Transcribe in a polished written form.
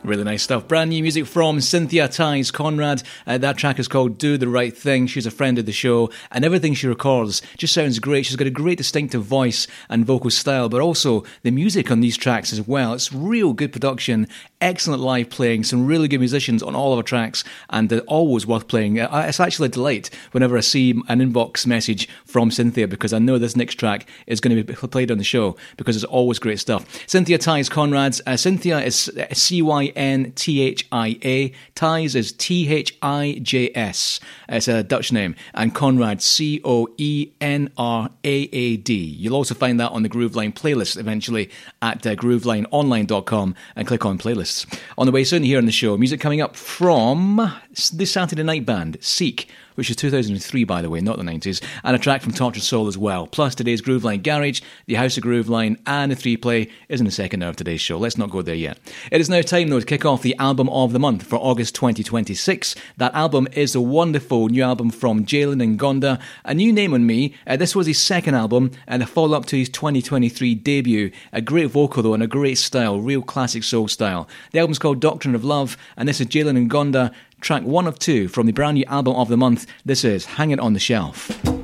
Really nice stuff. Brand new music from Cynthia Ties Conrad. That track is called Do the Right Thing. She's a friend of the show, and everything she records just sounds great. She's got a great distinctive voice and vocal style, but also the music on these tracks as well. It's real good production, excellent live playing, some really good musicians on all of our tracks, and always worth playing. It's actually a delight whenever I see an inbox message from Cynthia, because I know this next track is going to be played on the show, because it's always great stuff. Cynthia Ties Conrad. Cynthia is Cynthia. Ties is Thijs. It's a Dutch name. And Conrad, Coenraad. You'll also find that on the Grooveline playlist eventually at groovelineonline.com and click on playlists. On the way soon here on the show, music coming up from the Saturday Night Band, Seek, which is 2003, by the way, not the 90s, and a track from Tortured Soul as well. Plus today's Grooveline Garage, the House of Grooveline, and the 3-play is in the second hour of today's show. Let's not go there yet. It is now time, though, to kick off the album of the month for August 2026. That album is a wonderful new album from Jalen Ngonda, a new name on me. This was his second album, and a follow-up to his 2023 debut. A great vocal, though, and a great style, real classic soul style. The album's called Doctrine of Love, and this is Jalen Ngonda, track 1 of 2 from the brand new album of the month. This is Hang It on the Shelf.